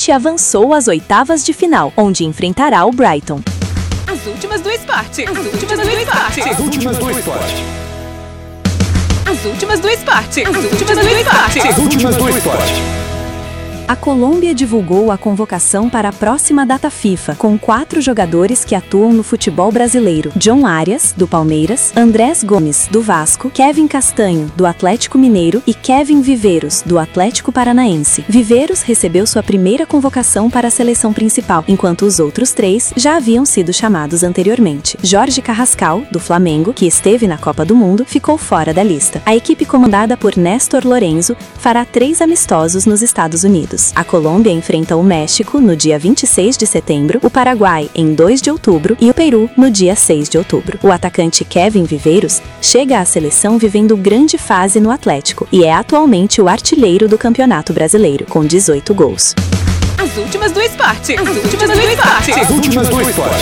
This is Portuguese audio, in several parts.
City avançou às oitavas de final, onde enfrentará o Brighton. As últimas do esporte. As últimas do esporte. As últimas do esporte. As últimas do esporte. As últimas do esporte. As últimas do esporte. A Colômbia divulgou a convocação para a próxima data FIFA, com 4 jogadores que atuam no futebol brasileiro: John Arias, do Palmeiras, Andrés Gomes, do Vasco, Kevin Castanho, do Atlético Mineiro e Kevin Viveiros, do Atlético Paranaense. Viveiros recebeu sua primeira convocação para a seleção principal, enquanto os outros 3 já haviam sido chamados anteriormente. Jorge Carrascal, do Flamengo, que esteve na Copa do Mundo, ficou fora da lista. A equipe comandada por Néstor Lorenzo fará 3 amistosos nos Estados Unidos. A Colômbia enfrenta o México no dia 26 de setembro, o Paraguai em 2 de outubro e o Peru no dia 6 de outubro. O atacante Kevin Viveiros chega à seleção vivendo grande fase no Atlético e é atualmente o artilheiro do Campeonato Brasileiro, com 18 gols. As últimas do esporte. As últimas do esporte. As últimas do esporte.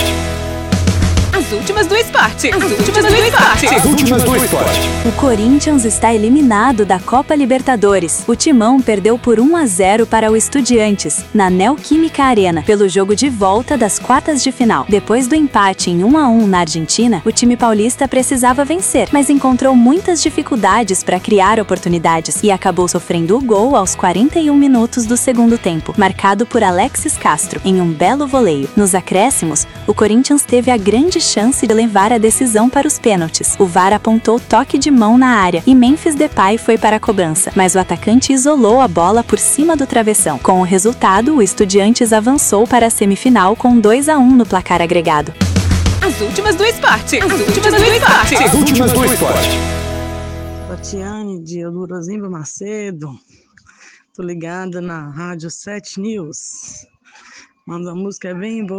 As últimas do esporte. As últimas do esporte. As últimas do esporte. O Corinthians está eliminado da Copa Libertadores. O Timão perdeu por 1-0 para o Estudiantes, na Neoquímica Arena, pelo jogo de volta das quartas de final. Depois do empate em 1-1 na Argentina, o time paulista precisava vencer, mas encontrou muitas dificuldades para criar oportunidades e acabou sofrendo o gol aos 41 minutos do segundo tempo, marcado por Alexis Castro, em um belo voleio. Nos acréscimos, o Corinthians teve a grande chance de levar a decisão para os pênaltis. O VAR apontou toque de mão na área e Memphis Depay foi para a cobrança, mas o atacante isolou a bola por cima do travessão. Com o resultado, o Estudiantes avançou para a semifinal com 2-1 no placar agregado. As últimas do esporte. As últimas do esporte. As últimas do esporte. Tatiane de Eudorozimbo Macedo, tô ligada na Rádio 7 News. Manda uma música bem boa.